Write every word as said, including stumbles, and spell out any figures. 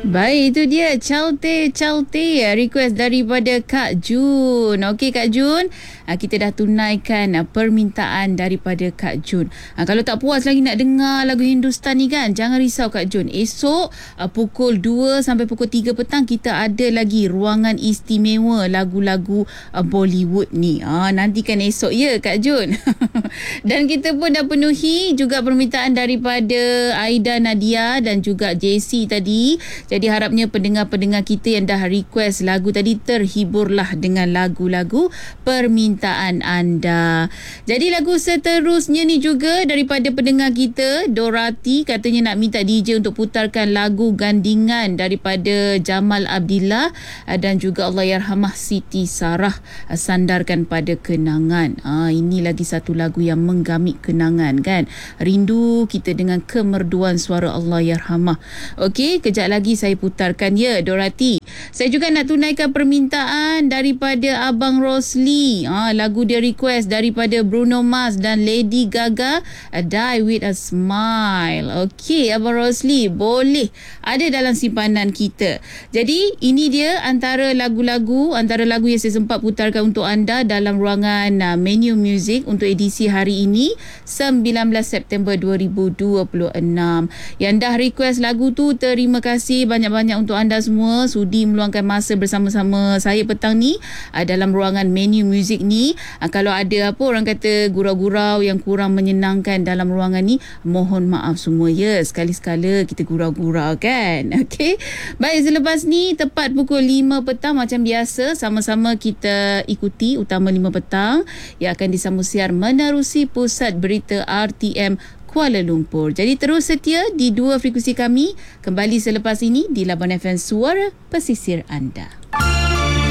Baik, itu dia Calte Calte request daripada Kak Jun. Okey Kak Jun, kita dah tunaikan permintaan daripada Kak Jun. Kalau tak puas lagi nak dengar lagu Hindustan ni kan, jangan risau Kak Jun. Esok pukul dua sampai pukul tiga petang kita ada lagi ruangan istimewa lagu-lagu Bollywood ni. Ah, nantikan esok ya Kak Jun. Dan kita pun dah penuhi juga permintaan daripada Aida Nadia dan juga J C tadi. Jadi harapnya pendengar-pendengar kita yang dah request lagu tadi terhiburlah dengan lagu-lagu permintaan anda. Jadi lagu seterusnya ni juga daripada pendengar kita, Dorati katanya nak minta D J untuk putarkan lagu Gandingan daripada Jamal Abdillah dan juga Allahyarhamah Siti Sarah, Sandarkan Pada Kenangan. Ah, ini lagi satu lagu yang menggamit kenangan kan. Rindu kita dengan kemerduan suara Allahyarhamah. Okey, kejap lagi saya putarkan ya Dorati. Saya juga nak tunaikan permintaan daripada Abang Rosli. Ha, lagu dia request daripada Bruno Mars dan Lady Gaga, Die With A Smile. Okey Abang Rosli, boleh ada dalam simpanan kita. Jadi ini dia antara lagu-lagu, antara lagu yang saya sempat putarkan untuk anda dalam ruangan uh, menu music untuk edisi hari ini sembilan belas September dua ribu dua puluh enam. Yang dah request lagu tu, terima kasih banyak-banyak untuk anda semua sudi meluangkan masa bersama-sama saya petang ni uh, dalam ruangan menu muzik ni. Uh, kalau ada apa orang kata gurau-gurau yang kurang menyenangkan dalam ruangan ni, mohon maaf semua ya. Sekali-sekala kita gurau-gurau kan. Okey. Baik, selepas ni tepat pukul lima petang macam biasa sama-sama kita ikuti Utama lima petang yang akan disambung siar menerusi Pusat Berita R T M Kuala Lumpur. Jadi terus setia di dua frekuensi kami. Kembali selepas ini di Labuan F M, Suara Pesisir Anda.